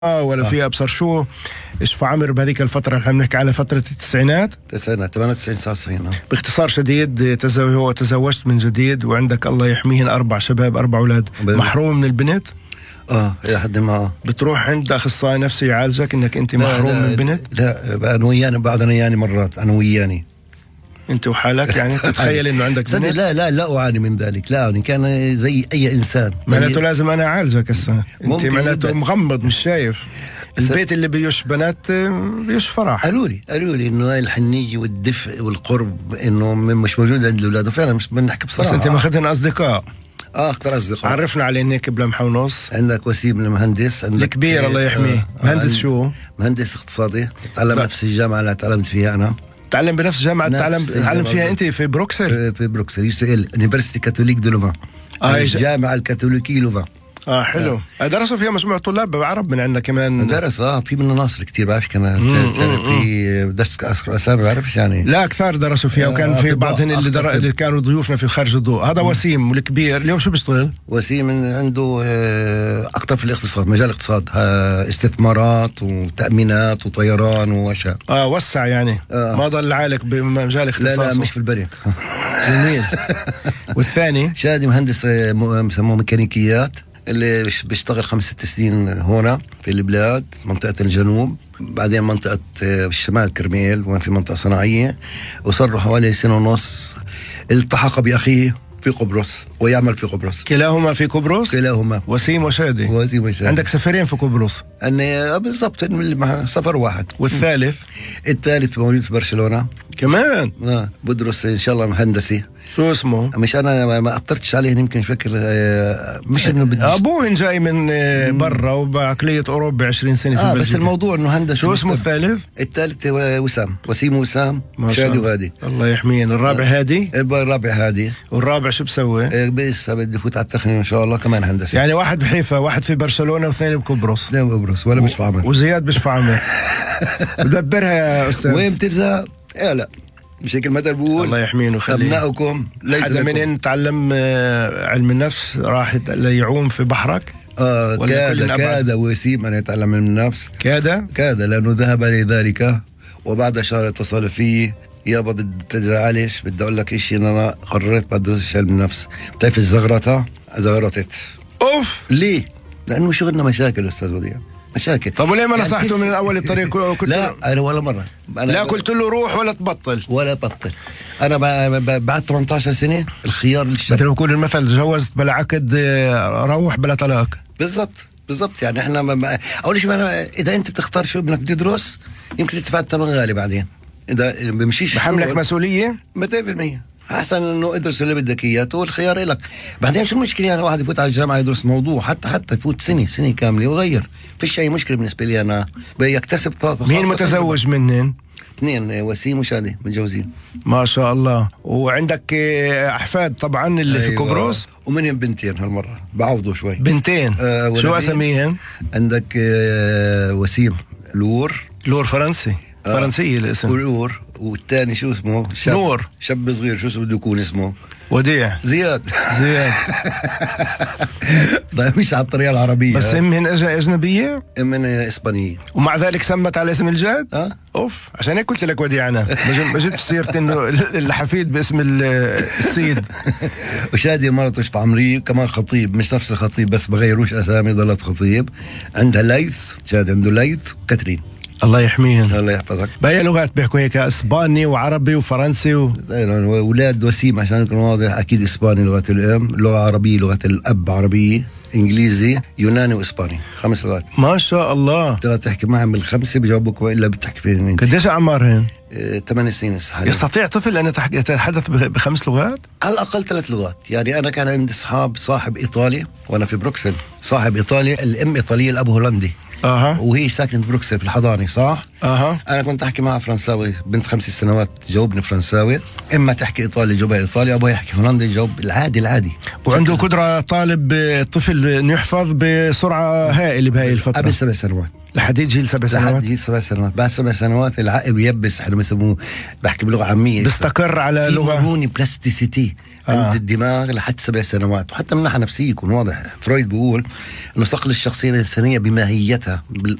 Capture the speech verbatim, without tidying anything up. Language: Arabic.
ولا في ابصر شو اشفى عمر بهذيك الفتره اللي بنحكي عنها فتره التسعينات. التسعينات ثمانية وتسعين تسعة وتسعين. باختصار شديد تزوج تزوجت من جديد وعندك الله يحميهن اربع شباب اربع اولاد. محروم من البنت؟ اه الى حد ما. بتروح عند اخصائي نفسي يعالجك انك انت محروم من البنت؟ لا انا وياني بعد انا وياني مرات انا وياني انت وحالك يعني تتخيل انه عندك بنت؟ لا لا لا اعاني من ذلك، لا أنا كان زي اي انسان. معناته لازم انا اعالجك هسه. انت معناته مغمض مش شايف. البيت اللي بيش بنات بيش فرح. قالوا لي قالوا لي انه هاي الحنيه والدفء والقرب انه مش موجود عند الاولاد، وفعلا مش بنحكي بصراحه. بس انت ماخذهم اصدقاء. اه اكثر اصدقاء. عرفنا عليه هيك بلمحه ونص. عندك وسيم المهندس، عندك الكبير الله يحميه. آه مهندس شو؟ مهندس اقتصادي. تعلم نفس الجامعه اللي تعلمت فيها انا. تعلم بنفس الجامعه تعلم تعلم فيها انت في بروكسل؟ في بروكسل يو سي ال يونيفرسيتي كاثوليك دو لوفان. آه الجامعه الكاثوليكيه لوفان. اه حلو. آه. درسوا فيها مجموعة طلاب عرب من عندنا كمان. درس اه في من ناصر كتير، بعرف كان في درس اسامي بعرفش يعني. لا كثار درسوا فيها، وكان في بعضهم اللي, در... اللي كانوا ضيوفنا في خارج الضوء. هذا وسيم والكبير اليوم شو بيشتغل؟ وسيم عنده اكثر في الاقتصاد، مجال الاقتصاد، استثمارات وتأمينات وطيران واشياء. اه وسع يعني. آه. ما ضل عالق بمجال اختصاصه. لا لا مش في البريك. جميل. والثاني شادي مهندس بسموه ميكانيكيات، اللي بيشتغل خمس ست سنين هنا في البلاد منطقة الجنوب، بعدين منطقة الشمال كرميل وين في منطقة صناعية، وصار حوالي سنة ونص. التحق بأخيه في قبرص ويعمل في قبرص. كلاهما في قبرص؟ كلاهما. وسيم وشادي. وسيم وشادي. عندك سفرين في قبرص؟ أنا بالضبط سفر واحد. والثالث؟ الثالث موجود في برشلونة كمان. اه بدرس ان شاء الله مهندسي. شو اسمه؟ مش انا ما اثرتش عليه، يمكن فكر مش انه بدي. ابوهن جاي من برا وبعقليه اوروبا عشرين سنه في آه بلجيكا. بس الموضوع انه هندسه. شو اسمه الثالث؟ الثالث وسام، وسيم وسام، شادي وهادي. الله يحمينا. الرابع آه. هادي. الرابع هادي. والرابع شو بسوي؟ آه بس بدي فوت على التقنيه ان شاء الله كمان هندسه. يعني واحد بحيفا، واحد في برشلونه، وثاني بقبرص. اثنين بقبرص ولا مش فاهمه. وزياد مش فاهمه. بدبرها يا استاذ. وين بترزق؟ إيه لا مش هيك المثل بقول. الله يحمينه ويخليه. أبنائكم ليس حدا منين تعلم علم النفس راح يعوم في بحرك؟ آه كاد كاد وسيم أن يتعلم علم النفس. كاد؟ كاد لأنه ذهب لذلك، وبعد شهر اتصل فيه، يابا بدي تزعلش، بدي أقول لك إشي، إن أنا قررت بدرس علم النفس. بتعرف الزغرطة؟ زغرطت. أوف. ليه؟ لأنه شغلنا مشاكل أستاذ وديع، مشاكل. طب وليه ما يعني نصحته من اول الطريق؟ كنت لا انا ولا مره. أنا لا قلت له روح ولا تبطل ولا بطل. انا بعد ثمانية عشر سنه الخيار للشاب. مثل ما بقول المثل، جوزت بلا عقد روح بلا طلاق. بالضبط بالضبط. يعني احنا ما اول شيء اذا انت بتختار شو بدك تدرس يمكن تدفع الثمن غالي بعدين اذا بمشيش. بحملك مسؤوليه مئتين بالمئة. احسن انه ادرس اللي بدك اياه، والخيار لك. بعدين شو المشكله يعني واحد يفوت على الجامعه يدرس موضوع، حتى حتى يفوت سنه سنه كامله ويغير، فيش اي مشكله بالنسبه لي انا. بيكتسب طاقه. مين متزوج منن؟ اثنين، وسيم وشادي متجوزين ما شاء الله. وعندك احفاد طبعا اللي أيوة. في قبرص. ومنهم بنتين هالمره بعوضوا شوي. بنتين. آه شو اساميهم؟ عندك آه وسيم لور. لور فرنسي. آه. فرنسيه الاسم. ولور. والثاني شو اسمه؟ شاب. نور. شاب صغير شو اسمه بده يكون اسمه؟ وديع. زياد. زياد. طيب مش على الطريقه العربيه. بس امهن اجنبيه؟ امهن اسبانيه. ومع ذلك سمت على اسم الجد؟ اه اوف. عشان هيك قلت لك وديع. انا ما جبت سيره انه الحفيد باسم السيد. وشادي مرته شف عمري كمان خطيب، مش نفس الخطيب بس بغيروش اسامي، ضلت خطيب. عندها ليث. شادي عنده ليث وكاترين. الله يحميهم. الله يحفظك. باقي لغات بيحكوا هيك، اسباني وعربي وفرنسي و... اولاد وسيم عشان يكون واضح اكيد اسباني لغه الام، لغه عربيه لغه الاب عربيه، انجليزي، يوناني واسباني، خمس لغات. ما شاء الله. تقدر تحكي معهم بالخمسه بجاوبك والا بتحكي فيهم انت. قديش اعمارهن؟ ثمان اه سنين حاليا. يستطيع طفل ان يتحدث بخمس لغات؟ على الاقل ثلاث لغات. يعني انا كان عندي اصحاب، صاحب ايطالي وانا في بروكسل، صاحب ايطالي، الام ايطاليه الاب هولندي. اها. وهي ساكنه بروكسل في الحضانه، صح؟ اها انا كنت احكي معها فرنساوي، بنت خمس سنوات جاوبني فرنساوي، اما تحكي ايطالي جاوبها ايطالي، ابوها يحكي هولندي جاوب العادي العادي. وعنده قدره طالب طفل انه يحفظ بسرعه هائله بهاي الفتره قبل سبع سنوات لحد يجي سبع سنوات لحد يجي سبع سنوات بعد سبع سنوات العقل بيبس، احنا بسموه بحكي بلغه عاميه بيستقر على في لغه مرونه بلاستيسيتي آه. عند الدماغ لحد سبع سنوات. وحتى من ناحيه نفسيه يكون واضح، فرويد بيقول انه صقل الشخصيه الانسانيه بماهيتها